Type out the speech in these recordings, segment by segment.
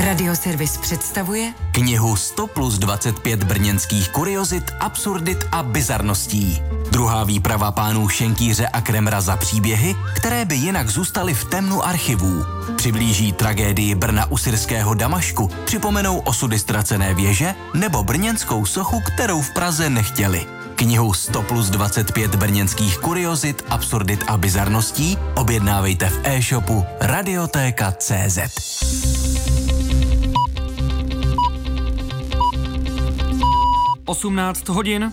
Radioservis představuje knihu 100 plus 25 brněnských kuriozit, absurdit a bizarností. Druhá výprava pánů Šenkýře a Kremra za příběhy, které by jinak zůstaly v temnu archivů. Přiblíží tragédii Brna u syrského Damašku, připomenou osudy ztracené věže nebo brněnskou sochu, kterou v Praze nechtěli. Knihu 100 plus 25 brněnských kuriozit, absurdit a bizarností objednávejte v e-shopu Radiotéka.cz. 18 hodin.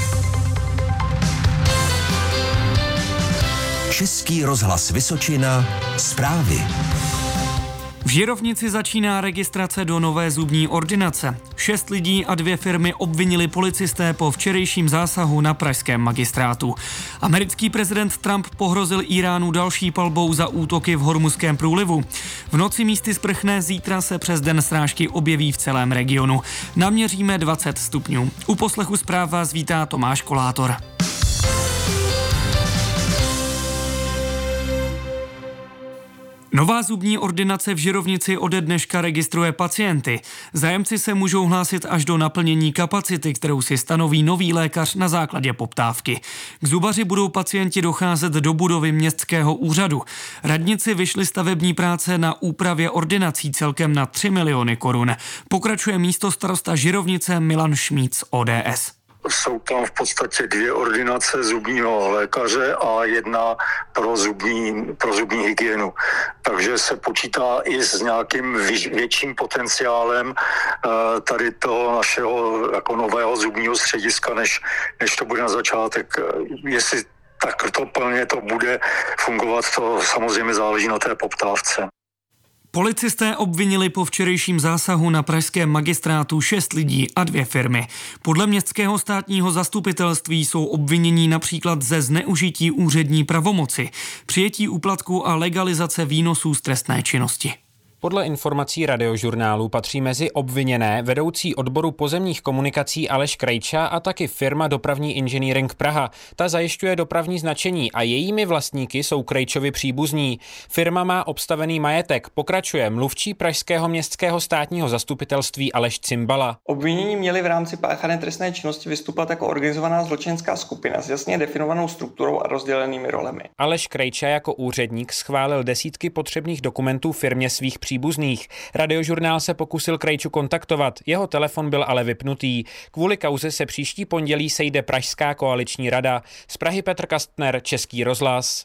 Český rozhlas Vysočina, zprávy. V Žirovnici začíná registrace do nové zubní ordinace. 6 lidí a 2 firmy obvinili policisté po včerejším zásahu na pražském magistrátu. Americký prezident Trump pohrozil Íránu další palbou za útoky v Hormuzském průlivu. V noci místy sprchne, zítra se přes den srážky objeví v celém regionu. Naměříme 20 stupňů. U poslechu zpráv vás vítá Tomáš Kolátor. Nová zubní ordinace v Žirovnici ode dneška registruje pacienty. Zájemci se můžou hlásit až do naplnění kapacity, kterou si stanoví nový lékař na základě poptávky. K zubaři budou pacienti docházet do budovy městského úřadu. Radnici vyšly stavební práce na úpravě ordinací celkem na 3 miliony korun. Pokračuje místostarosta Žirovnice Milan Šmíc, ODS. Jsou tam v podstatě 2 ordinace zubního lékaře a 1 pro zubní hygienu. Takže se počítá i s nějakým větším potenciálem tady toho našeho jako nového zubního střediska, než to bude na začátek. Jestli tak to plně to bude fungovat, to samozřejmě záleží na té poptávce. Policisté obvinili po včerejším zásahu na pražském magistrátu 6 lidí a 2 firmy. Podle městského státního zastupitelství jsou obvinění například ze zneužití úřední pravomoci, přijetí úplatku a legalizace výnosů z trestné činnosti. Podle informací Radiožurnálu patří mezi obviněné vedoucí odboru pozemních komunikací Aleš Krejča a taky firma Dopravní inženýring Praha. Ta zajišťuje dopravní značení a jejími vlastníky jsou Krejčovi příbuzní. Firma má obstavený majetek, pokračuje mluvčí pražského městského státního zastupitelství Aleš Cimbala. Obvinění měli v rámci páchané trestné činnosti vystupovat jako organizovaná zločinecká skupina s jasně definovanou strukturou a rozdělenými rolemi. Aleš Krejča jako úředník schválil desítky potřebných dokumentů firmě svých příbuzných. Radiožurnál se pokusil Krejču kontaktovat, jeho telefon byl ale vypnutý. Kvůli kauze se příští pondělí sejde Pražská koaliční rada. Z Prahy Petr Kastner, Český rozhlas.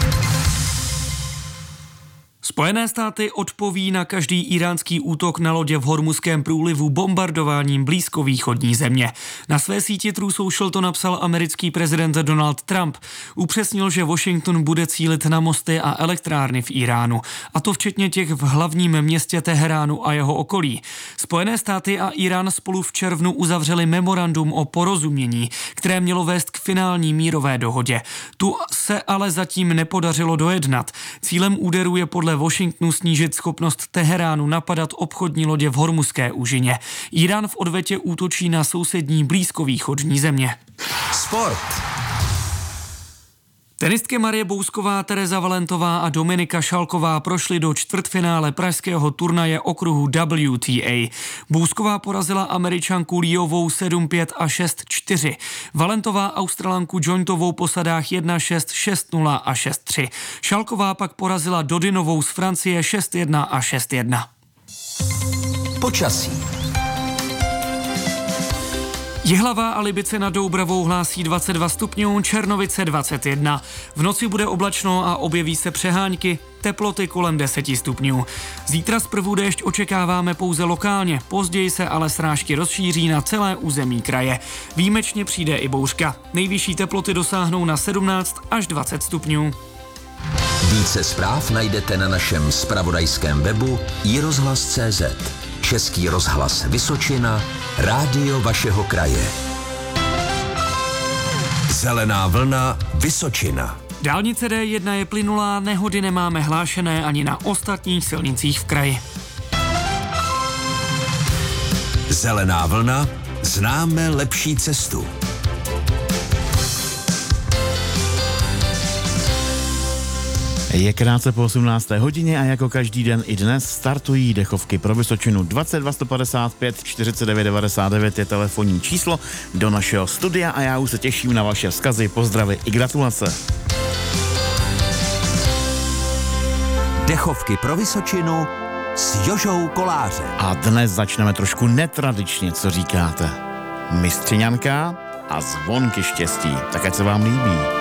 Spojené státy odpoví na každý íránský útok na lodě v Hormuzském průlivu bombardováním blízkovýchodní země. Na své síti True Social to napsal americký prezident Donald Trump. Upřesnil, že Washington bude cílit na mosty a elektrárny v Iránu, a to včetně těch v hlavním městě Teheránu a jeho okolí. Spojené státy a Irán spolu v červnu uzavřeli memorandum o porozumění, které mělo vést k finální mírové dohodě. Tu se ale zatím nepodařilo dojednat. Cílem úderu je podle Washingtonu snížit schopnost Teheránu napadat obchodní lodě v Hormuzské úžině. Irán v odvetě útočí na sousední blízkovýchodní země. Sport. Tenistky Marie Bousková, Tereza Valentová a Dominika Šalková prošly do čtvrtfinále pražského turnaje okruhu WTA. Bousková porazila Američanku Liovou 7-5 a 6-4. Valentová Australanku Jointovou po sadách 1-6, 6-0 a 6-3. Šalková pak porazila Dodinovou z Francie 6-1 a 6-1. Počasí. Jihlava a Libice nad Doubravou hlásí 22 stupňů, Černovice 21. V noci bude oblačno a objeví se přehánky, teploty kolem 10 stupňů. Zítra zprvu déšť očekáváme pouze lokálně, později se ale srážky rozšíří na celé území kraje. Výjimečně přijde i bouřka. Nejvyšší teploty dosáhnou na 17 až 20 stupňů. Více zpráv najdete na našem zpravodajském webu iRozhlas.cz. Český rozhlas Vysočina, rádio vašeho kraje. Zelená vlna Vysočina. Dálnice D1 je plynulá, nehody nemáme hlášené ani na ostatních silnicích v kraji. Zelená vlna, známe lepší cestu. Je krátce po 18. hodině a jako každý den i dnes startují dechovky pro Vysočinu. 22 155 49 99 je telefonní číslo do našeho studia a já už se těším na vaše vzkazy, pozdravy i gratulace. Dechovky pro Vysočinu s Jožou Kolářem. A dnes začneme trošku netradičně, co říkáte? Mistřiňanka a zvonky štěstí. Tak ať se vám líbí.